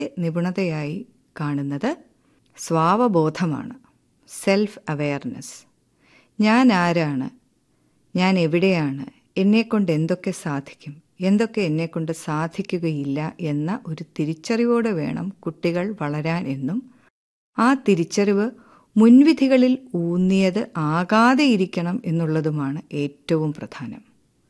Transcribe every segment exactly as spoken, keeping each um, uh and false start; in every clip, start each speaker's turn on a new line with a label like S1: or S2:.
S1: നിപുണതയായി കാണുന്നത് സ്വാവബോധമാണ്, self awareness. ഞാൻ ആരാണ്, ഞാൻ എവിടെയാണ്, എന്നെക്കൊണ്ട് എന്തൊക്കെ സാധിക്കും, എന്തൊക്കെ എന്നെക്കൊണ്ട് സാധിക്കുകയില്ല എന്ന ഒരു തിരിച്ചറിവോടെ വേണം കുട്ടികൾ വളരാൻ എന്നും ആ തിരിച്ചറിവ് മുൻവിധികളിൽ ഊന്നിയത് ആകാതെ ഇരിക്കണം എന്നുള്ളതുമാണ് ഏറ്റവും പ്രധാനം.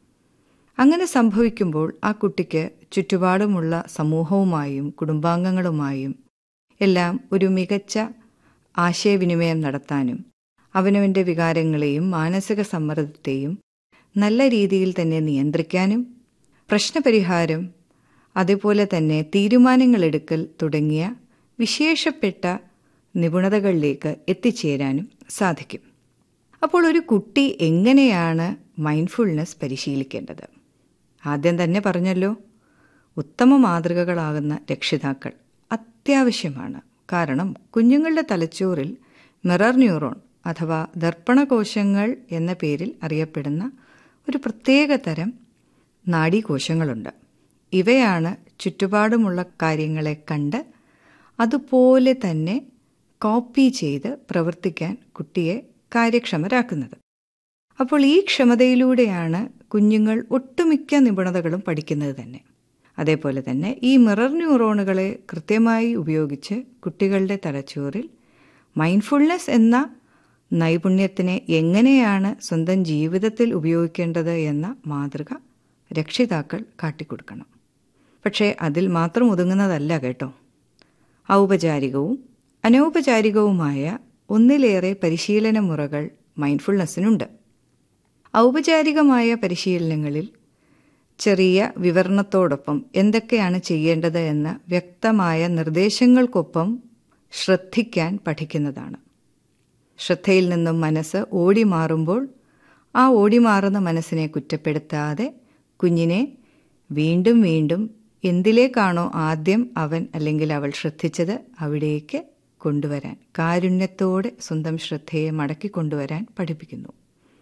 S1: അങ്ങനെ സംഭവിക്കുമ്പോൾ ആ കുട്ടിക്ക് ചുറ്റുപാടുമുള്ള സമൂഹവുമായും കുടുംബാംഗങ്ങളുമായും എല്ലാം ഒരു മികച്ച ആശയവിനിമയം നടത്താനും അവനവൻ്റെ വികാരങ്ങളെയും മാനസിക സമ്മർദ്ദത്തെയും നല്ല രീതിയിൽ തന്നെ നിയന്ത്രിക്കാനും പ്രശ്നപരിഹാരം, അതുപോലെ തന്നെ തീരുമാനങ്ങളെടുക്കൽ തുടങ്ങിയ വിശേഷപ്പെട്ട നിപുണതകളിലേക്ക് എത്തിച്ചേരാനും സാധിക്കും. അപ്പോൾ ഒരു കുട്ടി എങ്ങനെയാണ് മൈൻഡ്ഫുൾനെസ് പരിശീലിക്കേണ്ടത്? ആദ്യം തന്നെ പറഞ്ഞല്ലോ, ഉത്തമ മാതൃകകളാകുന്ന രക്ഷിതാക്കൾ അത്യാവശ്യമാണ്. കാരണം കുഞ്ഞുങ്ങളുടെ തലച്ചോറിൽ മിറർ ന്യൂറോൺ അഥവാ ദർപ്പണകോശങ്ങൾ എന്ന പേരിൽ അറിയപ്പെടുന്ന ഒരു പ്രത്യേക തരം നാഡീകോശങ്ങളുണ്ട്. ഇവയാണ് ചുറ്റുപാടുമുള്ള കാര്യങ്ങളെ കണ്ട് അതുപോലെ തന്നെ കോപ്പി ചെയ്ത് പ്രവർത്തിക്കാൻ കുട്ടിയെ കാര്യക്ഷമരാക്കുന്നത്. അപ്പോൾ ഈ ക്ഷമതയിലൂടെയാണ് കുഞ്ഞുങ്ങൾ ഒട്ടുമിക്ക നിപുണതകളും പഠിക്കുന്നത് തന്നെ. അതേപോലെ തന്നെ ഈ മിറർ ന്യൂറോണുകളെ കൃത്യമായി ഉപയോഗിച്ച് കുട്ടികളുടെ തലച്ചോറിൽ മൈൻഡ്ഫുൾനെസ് എന്ന നൈപുണ്യത്തിനെ എങ്ങനെയാണ് സ്വന്തം ജീവിതത്തിൽ ഉപയോഗിക്കേണ്ടത് എന്ന മാതൃക രക്ഷിതാക്കൾ കാട്ടിക്കൊടുക്കണം. പക്ഷേ അതിൽ മാത്രം ഒതുങ്ങുന്നതല്ല കേട്ടോ. ഔപചാരികവും അനൗപചാരികവുമായ ഒന്നിലേറെ പരിശീലന മുറകൾ മൈൻഡ്ഫുൾനെസ്സിനുണ്ട്. ഔപചാരികമായ പരിശീലനങ്ങളിൽ ചെറിയ വിവരണത്തോടൊപ്പം എന്തൊക്കെയാണ് ചെയ്യേണ്ടത് എന്ന വ്യക്തമായ നിർദ്ദേശങ്ങൾക്കൊപ്പം ശ്രദ്ധിക്കാൻ പഠിക്കുന്നതാണ്. ശ്രദ്ധയിൽ നിന്നും മനസ്സ് ഓടിമാറുമ്പോൾ ആ ഓടിമാറുന്ന മനസ്സിനെ കുറ്റപ്പെടുത്താതെ കുഞ്ഞിനെ വീണ്ടും വീണ്ടും എന്തിലേക്കാണോ ആദ്യം അവൻ അല്ലെങ്കിൽ അവൾ ശ്രദ്ധിച്ചത് അവിടേക്ക് കൊണ്ടുവരാൻ, കാരുണ്യത്തോടെ സ്വന്തം ശ്രദ്ധയെ മടക്കി കൊണ്ടുവരാൻ പഠിപ്പിക്കുന്നു.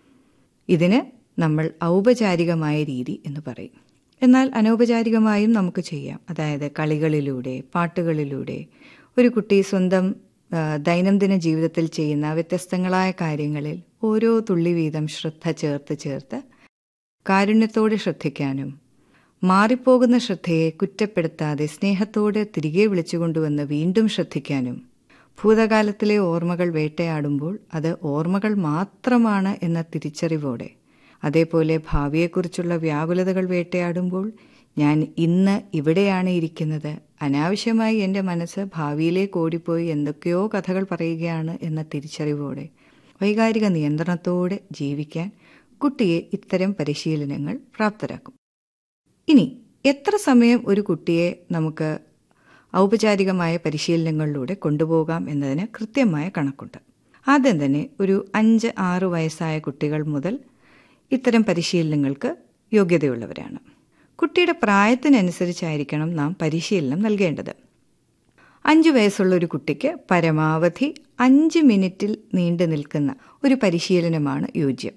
S1: ഇതിന് നമ്മൾ ഔപചാരികമായ രീതി എന്ന് പറയും. എന്നാൽ അനൗപചാരികമായും നമുക്ക് ചെയ്യാം. അതായത് കളികളിലൂടെ, പാട്ടുകളിലൂടെ ഒരു കുട്ടി സ്വന്തം ദൈനംദിന ജീവിതത്തിൽ ചെയ്യുന്ന വ്യത്യസ്തങ്ങളായ കാര്യങ്ങളിൽ ഓരോ തുള്ളി വീതം ശ്രദ്ധ ചേർത്ത് ചേർത്ത് കാരുണ്യത്തോടെ ശ്രദ്ധിക്കാനും മാറിപ്പോകുന്ന ശ്രദ്ധയെ കുറ്റപ്പെടുത്താതെ സ്നേഹത്തോടെ തിരികെ വിളിച്ചുകൊണ്ടുവന്ന് വീണ്ടും ശ്രദ്ധിക്കാനും, ഭൂതകാലത്തിലെ ഓർമ്മകൾ വേട്ടയാടുമ്പോൾ അത് ഓർമ്മകൾ മാത്രമാണ് എന്ന തിരിച്ചറിവോടെ, അതേപോലെ ഭാവിയെക്കുറിച്ചുള്ള വ്യാകുലതകൾ വേട്ടയാടുമ്പോൾ ഞാൻ ഇന്ന് ഇവിടെയാണ് ഇരിക്കുന്നത്, അനാവശ്യമായി എൻ്റെ മനസ്സ് ഭാവിയിലേക്ക് ഓടിപ്പോയി എന്തൊക്കെയോ കഥകൾ പറയുകയാണ് എന്ന തിരിച്ചറിവോടെ വൈകാരിക നിയന്ത്രണത്തോടെ ജീവിക്കാൻ കുട്ടിയെ ഇത്തരം പരിശീലനങ്ങൾ പ്രാപ്തരാക്കും. ഇനി എത്ര സമയം ഒരു കുട്ടിയെ നമുക്ക് ഔപചാരികമായ പരിശീലനങ്ങളിലൂടെ കൊണ്ടുപോകാം എന്നതിന് കൃത്യമായ കണക്കുണ്ട്. ആദ്യം തന്നെ ഒരു അഞ്ച് ആറ് വയസ്സായ കുട്ടികൾ മുതൽ ഇത്തരം പരിശീലനങ്ങൾക്ക് യോഗ്യതയുള്ളവരാണ്. കുട്ടിയുടെ പ്രായത്തിനനുസരിച്ചായിരിക്കണം നാം പരിശീലനം നൽകേണ്ടത്. അഞ്ച് വയസ്സുള്ള ഒരു കുട്ടിക്ക് പരമാവധി അഞ്ച് മിനിറ്റിൽ നീണ്ടു നിൽക്കുന്ന ഒരു പരിശീലനമാണ് യോജ്യം.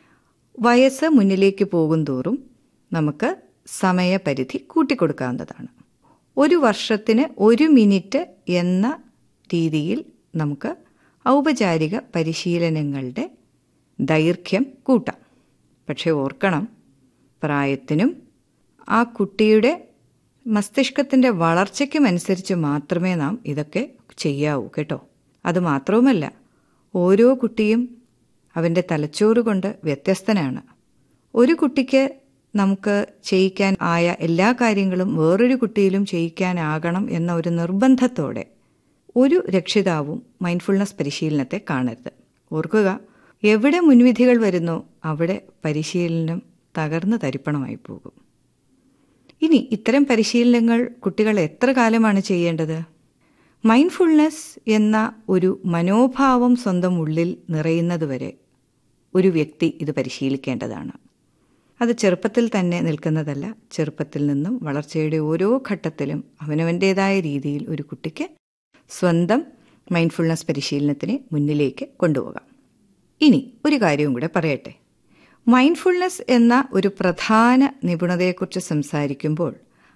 S1: വയസ്സ് മുന്നിലേക്ക് പോകും തോറും നമുക്ക് സമയപരിധി കൂട്ടിക്കൊടുക്കാവുന്നതാണ്. ഒരു വർഷത്തിന് ഒരു മിനിറ്റ് എന്ന രീതിയിൽ നമുക്ക് ഔപചാരിക പരിശീലനങ്ങളുടെ ദൈർഘ്യം കൂട്ടാം. പക്ഷേ ഓർക്കണം, പ്രായത്തിനും ആ കുട്ടിയുടെ മസ്തിഷ്കത്തിൻ്റെ വളർച്ചയ്ക്കും അനുസരിച്ച് മാത്രമേ നാം ഇതൊക്കെ ചെയ്യാവൂ കേട്ടോ. അതുമാത്രവുമല്ല, ഓരോ കുട്ടിയും അവൻ്റെ തലച്ചോറ് കൊണ്ട് വ്യത്യസ്തനാണ്. ഒരു കുട്ടിക്ക് നമുക്ക് ചെയ്യിക്കാൻ ആയ എല്ലാ കാര്യങ്ങളും വേറൊരു കുട്ടിയിലും ചെയ്യിക്കാനാകണം എന്ന ഒരു നിർബന്ധത്തോടെ ഒരു രക്ഷിതാവും മൈൻഡ്ഫുൾനെസ് പരിശീലനത്തെ കാണരുത്. ഓർക്കുക, എവിടെ മുൻവിധികൾ വരുന്നോ അവിടെ പരിശീലനം തകർന്ന് തരിപ്പണമായി പോകും. ഇനി ഇത്തരം പരിശീലനങ്ങൾ കുട്ടികൾ എത്ര കാലമാണ് ചെയ്യേണ്ടത്? മൈൻഡ്ഫുൾനെസ് എന്ന ഒരു മനോഭാവം സ്വന്തം ഉള്ളിൽ നിറയുന്നതുവരെ ഒരു വ്യക്തി ഇത് പരിശീലിക്കേണ്ടതാണ്. അത് ചെറുപ്പത്തിൽ തന്നെ നിൽക്കുന്നതല്ല. ചെറുപ്പത്തിൽ നിന്നും വളർച്ചയുടെ ഓരോ ഘട്ടത്തിലും അവനവൻ്റേതായ രീതിയിൽ ഒരു കുട്ടിക്ക് സ്വന്തം മൈൻഡ്ഫുൾനെസ് പരിശീലനത്തിനെ മുന്നിലേക്ക് കൊണ്ടുപോകാം. ഇനി ഒരു കാര്യവും കൂടെ പറയട്ടെ. മൈൻഡ്ഫുൾനെസ് എന്ന ഒരു പ്രധാന നിപുണതയെക്കുറിച്ച് സംസാരിക്കുമ്പോൾ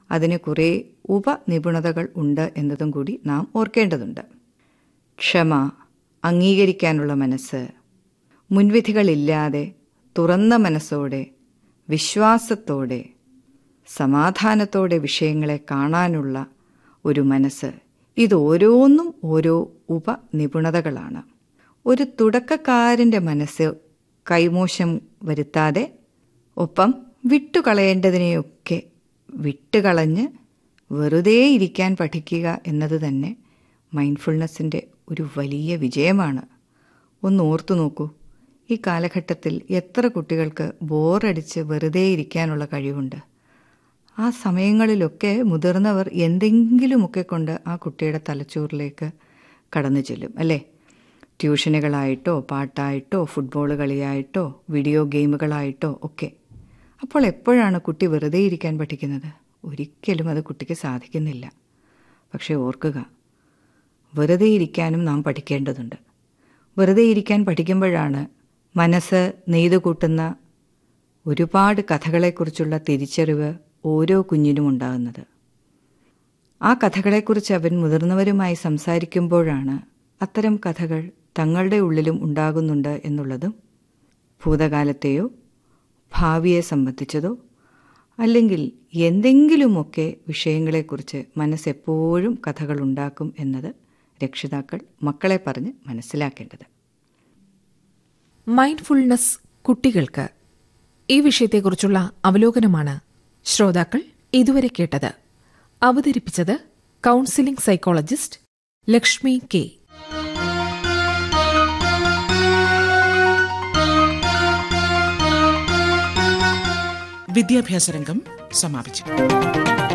S1: അതിന് കുറേ ഉപനിപുണതകൾ ഉണ്ട് എന്നതും കൂടി നാം ഓർക്കേണ്ടതുണ്ട്. ക്ഷമ, അംഗീകരിക്കാനുള്ള മനസ്സ്, മുൻവിധികളില്ലാതെ തുറന്ന മനസ്സോടെ വിശ്വാസത്തോടെ സമാധാനത്തോടെ വിഷയങ്ങളെ കാണാനുള്ള ഒരു മനസ്സ്, ഇത് ഓരോന്നും ഓരോ ഉപനിപുണതകളാണ്. ഒരു തുടക്കക്കാരൻ്റെ മനസ്സ് കൈമോശം വരുത്താതെ ഒപ്പം വിട്ടുകളയേണ്ടതിനെയൊക്കെ വിട്ടുകളഞ്ഞ് വെറുതെ ഇരിക്കാൻ പഠിക്കുക എന്നത് തന്നെ മൈൻഡ്ഫുൾനെസ്സിൻ്റെ ഒരു വലിയ വിജയമാണ്. ഒന്ന് ഓർത്തു നോക്കൂ, ഈ കാലഘട്ടത്തിൽ എത്ര കുട്ടികൾക്ക് ബോറടിച്ച് വെറുതെ ഇരിക്കാനുള്ള കഴിവുണ്ട്. ആ സമയങ്ങളിലൊക്കെ മുതിർന്നവർ എന്തെങ്കിലുമൊക്കെ കൊണ്ട് ആ കുട്ടിയുടെ തലച്ചോറിലേക്ക് കടന്നു ചെല്ലും, അല്ലേ? ട്യൂഷനുകളായിട്ടോ പാട്ടായിട്ടോ ഫുട്ബോൾ കളിയായിട്ടോ വീഡിയോ ഗെയിമുകളായിട്ടോ ഒക്കെ. അപ്പോൾ എപ്പോഴാണ് കുട്ടി വെറുതെ ഇരിക്കാൻ പഠിക്കുന്നത്? ഒരിക്കലും അത് കുട്ടിക്ക് സാധിക്കുന്നില്ല. പക്ഷേ ഓർക്കുക, വെറുതെ ഇരിക്കാനും നാം പഠിക്കേണ്ടതുണ്ട്. വെറുതെ ഇരിക്കാൻ പഠിക്കുമ്പോഴാണ് മനസ്സ് നെയ്തു കൂട്ടുന്ന ഒരുപാട് കഥകളെക്കുറിച്ചുള്ള തിരിച്ചറിവ് ഓരോ കുഞ്ഞിനും ഉണ്ടാകുന്നത്. ആ കഥകളെക്കുറിച്ച് അവൻ മുതിർന്നവരുമായി സംസാരിക്കുമ്പോഴാണ് അത്തരം കഥകൾ തങ്ങളുടെ ഉള്ളിലും ഉണ്ടാകുന്നുണ്ട് എന്നുള്ളതും ഭൂതകാലത്തെയോ ഭാവിയെ സംബന്ധിച്ചതോ അല്ലെങ്കിൽ എന്തെങ്കിലുമൊക്കെ വിഷയങ്ങളെക്കുറിച്ച് മനസ്സെപ്പോഴും കഥകൾ ഉണ്ടാക്കും എന്നത് രക്ഷിതാക്കൾ മക്കളെ പറഞ്ഞ് മനസ്സിലാക്കേണ്ടത്.
S2: മൈൻഡ്ഫുൾനെസ് കുട്ടികൾക്ക് ഈ വിഷയത്തെക്കുറിച്ചുള്ള അവലോകനമാണ് ശ്രോതാക്കൾ ഇതുവരെ കേട്ടത്. അവതരിപ്പിച്ചത് കൗൺസിലിംഗ് സൈക്കോളജിസ്റ്റ് ലക്ഷ്മി കെ.
S3: വിദ്യാഭ്യാസ രംഗം സമാപിച്ചു.